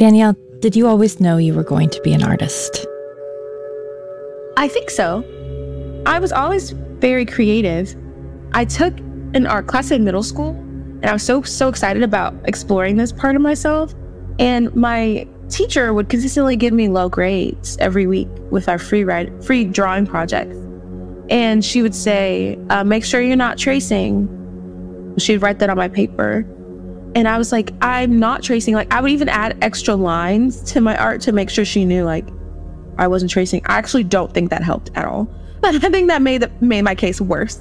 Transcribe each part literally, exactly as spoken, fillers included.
Danielle, did you always know you were going to be an artist? I think so. I was always very creative. I took an art class in middle school, and I was so, so excited about exploring this part of myself. And my teacher would consistently give me low grades every week with our free write, free drawing projects. And she would say, uh, make sure you're not tracing. She'd write that on my paper. And I was like, I'm not tracing. Like, I would even add extra lines to my art to make sure she knew, like, I wasn't tracing. I actually don't think that helped at all. But I think that made, the, made my case worse.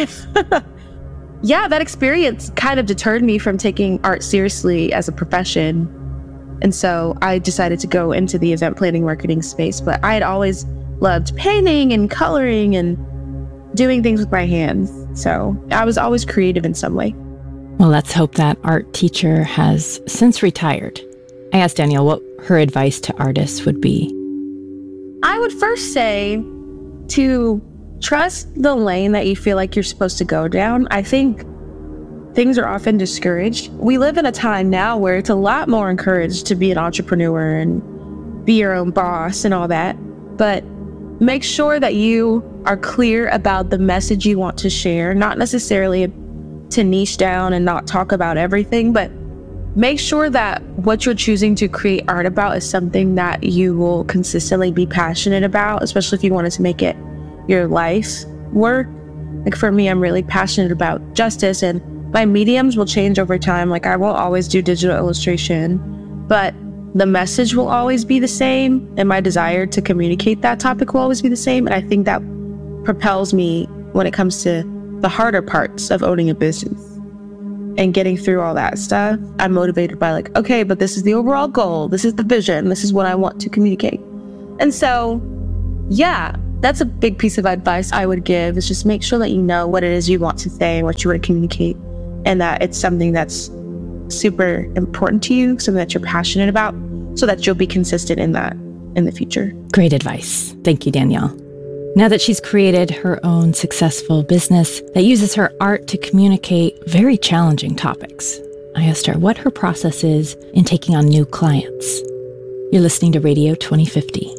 Yeah, that experience kind of deterred me from taking art seriously as a profession. And so I decided to go into the event planning marketing space. But I had always loved painting and coloring and doing things with my hands. So I was always creative in some way. Well, let's hope that art teacher has since retired. I asked Danielle what her advice to artists would be. I would first say to trust the lane that you feel like you're supposed to go down. I think things are often discouraged. We live in a time now where it's a lot more encouraged to be an entrepreneur and be your own boss and all that. But make sure that you are clear about the message you want to share, not necessarily to niche down and not talk about everything, but make sure that what you're choosing to create art about is something that you will consistently be passionate about, especially if you wanted to make it your life work. Like for me, I'm really passionate about justice, and my mediums will change over time. Like I won't always do digital illustration, but the message will always be the same, and my desire to communicate that topic will always be the same. And I think that propels me when it comes to the harder parts of owning a business and getting through all that stuff. I'm motivated by like, okay, but this is the overall goal. This is the vision. This is what I want to communicate. And so, yeah, that's a big piece of advice I would give, is just make sure that you know what it is you want to say and what you want to communicate, and that it's something that's super important to you, something that you're passionate about, so that you'll be consistent in that in the future. Great advice. Thank you, Danielle. Now that she's created her own successful business that uses her art to communicate very challenging topics, I asked her what her process is in taking on new clients. You're listening to Radio twenty fifty.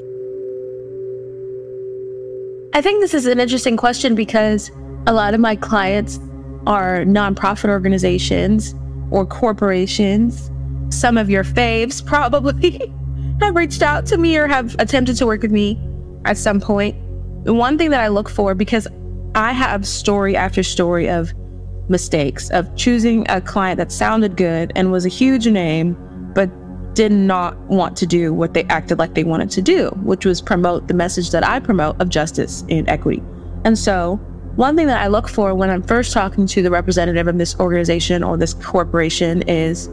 I think this is an interesting question because a lot of my clients are nonprofit organizations or corporations. Some of your faves probably have reached out to me or have attempted to work with me at some point. The one thing that I look for, because I have story after story of mistakes, of choosing a client that sounded good and was a huge name, but did not want to do what they acted like they wanted to do, which was promote the message that I promote of justice and equity. And so one thing that I look for when I'm first talking to the representative of this organization or this corporation is,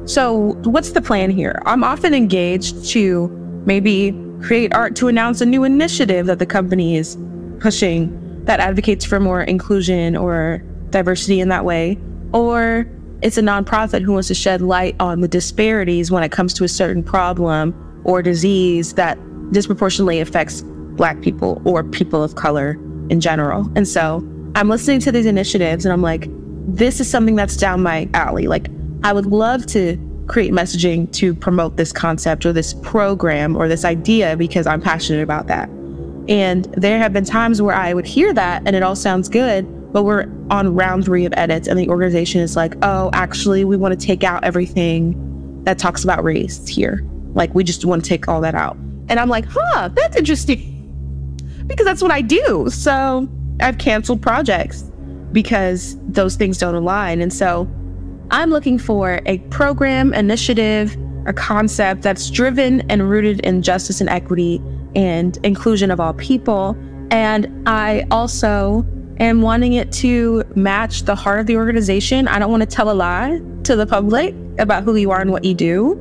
so what's the plan here? I'm often engaged to maybe create art to announce a new initiative that the company is pushing that advocates for more inclusion or diversity in that way. Or it's a nonprofit who wants to shed light on the disparities when it comes to a certain problem or disease that disproportionately affects Black people or people of color in general. And so I'm listening to these initiatives and I'm like, this is something that's down my alley. Like, I would love to create messaging to promote this concept or this program or this idea because I'm passionate about that. And there have been times where I would hear that and it all sounds good, but we're on round three of edits and the organization is like, oh, actually, we want to take out everything that talks about race here. Like, we just want to take all that out. And I'm like, huh, that's interesting, because that's what I do. So I've canceled projects because those things don't align. And so I'm looking for a program, initiative, a concept that's driven and rooted in justice and equity and inclusion of all people. And I also am wanting it to match the heart of the organization. I don't want to tell a lie to the public about who you are and what you do.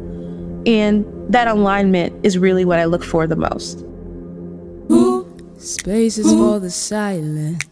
And that alignment is really what I look for the most. Spaces for the silent.